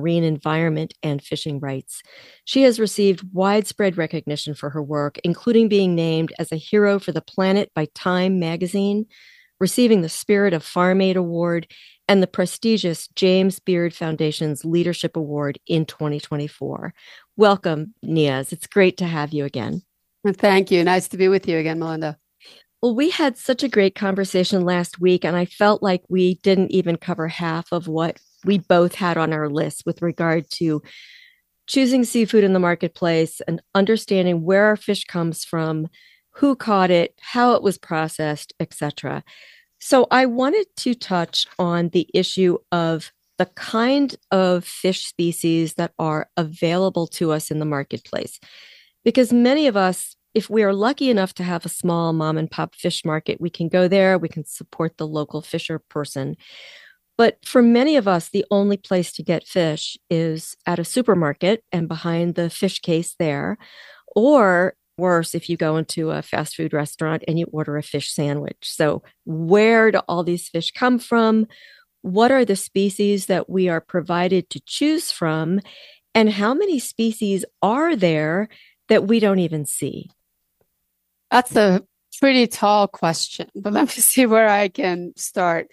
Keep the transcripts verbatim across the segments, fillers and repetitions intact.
marine environment and fishing rights. She has received widespread recognition for her work, including being named as a hero for the planet by Time magazine, receiving the Spirit of Farm Aid Award, and the prestigious James Beard Foundation's Leadership Award in twenty twenty-four. Welcome, Niaz. It's great to have you again. Thank you. Nice to be with you again, Melinda. Well, we had such a great conversation last week, and I felt like we didn't even cover half of what we both had on our list with regard to choosing seafood in the marketplace and understanding where our fish comes from, who caught it, how it was processed, et cetera. So I wanted to touch on the issue of the kind of fish species that are available to us in the marketplace, because many of us, if we are lucky enough to have a small mom and pop fish market, we can go there, we can support the local fisher person. But for many of us, the only place to get fish is at a supermarket and behind the fish case there. Or worse, if you go into a fast food restaurant and you order a fish sandwich. So where do all these fish come from? What are the species that we are provided to choose from? And how many species are there that we don't even see? That's a pretty tall question, but let me see where I can start.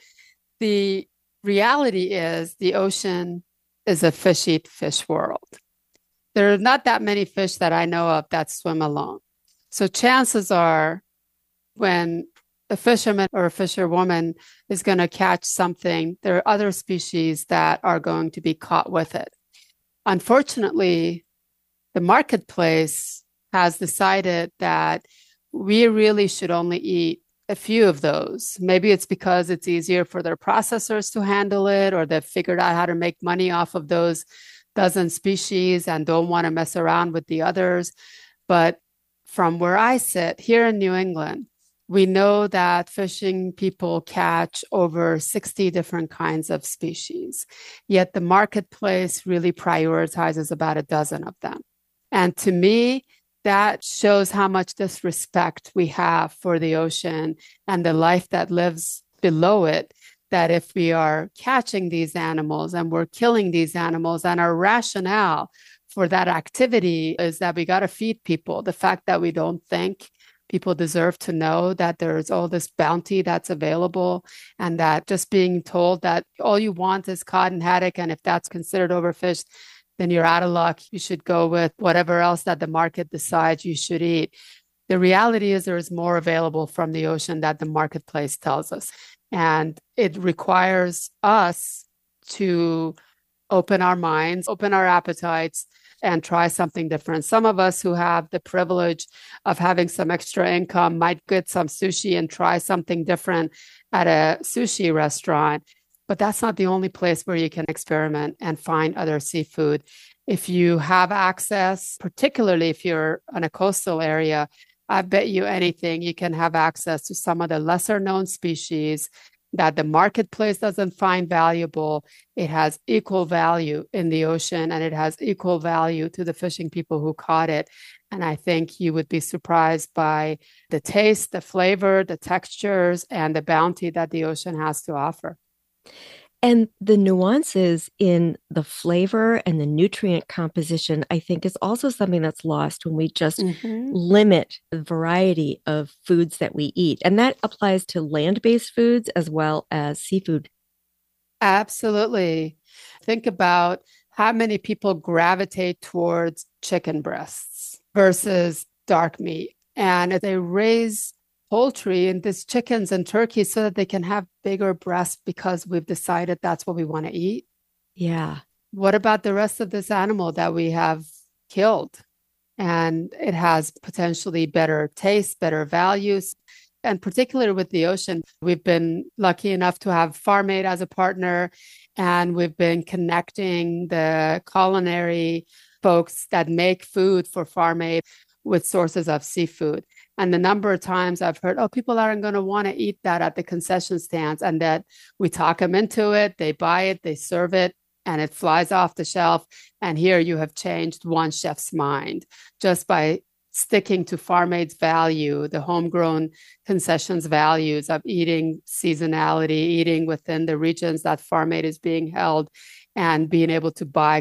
The reality is the ocean is a fish eat fish world. There are not that many fish that I know of that swim alone. So chances are when a fisherman or a fisherwoman is going to catch something, there are other species that are going to be caught with it. Unfortunately, the marketplace has decided that we really should only eat a few of those. Maybe it's because it's easier for their processors to handle it, or they've figured out how to make money off of those dozen species and don't want to mess around with the others. But from where I sit here in New England, we know that fishing people catch over sixty different kinds of species, yet the marketplace really prioritizes about a dozen of them. And to me, that shows how much disrespect we have for the ocean and the life that lives below it, that if we are catching these animals and we're killing these animals, and our rationale for that activity is that we got to feed people, the fact that we don't think people deserve to know that there's all this bounty that's available, and that just being told that all you want is cod and haddock, and if that's considered overfished, then you're out of luck. You should go with whatever else that the market decides you should eat. The reality is there is more available from the ocean that the marketplace tells us. And it requires us to open our minds, open our appetites, and try something different. Some of us who have the privilege of having some extra income might get some sushi and try something different at a sushi restaurant. But that's not the only place where you can experiment and find other seafood. If you have access, particularly if you're in a coastal area, I bet you anything you can have access to some of the lesser known species that the marketplace doesn't find valuable. It has equal value in the ocean, and it has equal value to the fishing people who caught it. And I think you would be surprised by the taste, the flavor, the textures, and the bounty that the ocean has to offer. And the nuances in the flavor and the nutrient composition, I think, is also something that's lost when we just mm-hmm. limit the variety of foods that we eat. And that applies to land-based foods as well as seafood. Absolutely. Think about how many people gravitate towards chicken breasts versus dark meat. And if they raise poultry and these chickens and turkeys so that they can have bigger breasts because we've decided that's what we want to eat. Yeah. What about the rest of this animal that we have killed? And it has potentially better taste, better values. And particularly with the ocean, we've been lucky enough to have Farm Aid as a partner, and we've been connecting the culinary folks that make food for Farm Aid with sources of seafood. And the number of times I've heard, oh, people aren't going to want to eat that at the concession stands, and that we talk them into it, they buy it, they serve it, and it flies off the shelf. And here you have changed one chef's mind just by sticking to Farm Aid's value, the homegrown concessions values of eating seasonality, eating within the regions that Farm Aid is being held, and being able to buy